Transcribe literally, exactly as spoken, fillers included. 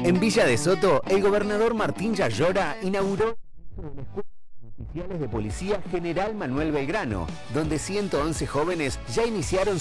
En Villa de Soto, el gobernador Martín Yayora inauguró oficiales de Policía General Manuel Belgrano, donde ciento once jóvenes ya iniciaron